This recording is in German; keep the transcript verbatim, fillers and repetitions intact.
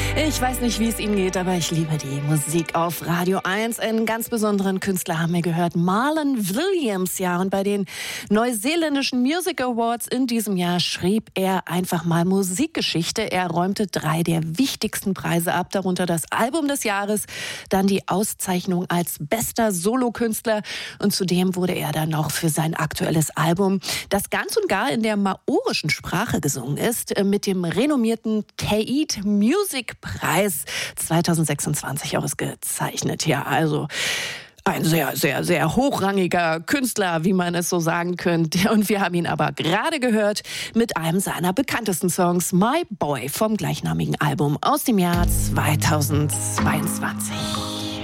Ich weiß nicht, wie es Ihnen geht, aber ich liebe die Musik auf Radio eins. Einen ganz besonderen Künstler haben wir gehört, Marlon Williams. Ja, und bei den neuseeländischen Music Awards in diesem Jahr schrieb er einfach mal Musikgeschichte. Er räumte drei der wichtigsten Preise ab, darunter das Album des Jahres, dann die Auszeichnung als bester Solokünstler und zudem wurde er dann noch für sein aktuelles Album, das ganz und gar in der maorischen Sprache gesungen ist, mit dem renommierten Kate Music Preis zweitausendsechsundzwanzig ausgezeichnet. Ja, also ein sehr, sehr, sehr hochrangiger Künstler, wie man es so sagen könnte. Und wir haben ihn aber gerade gehört mit einem seiner bekanntesten Songs, My Boy, vom gleichnamigen Album aus dem Jahr zweitausendzweiundzwanzig.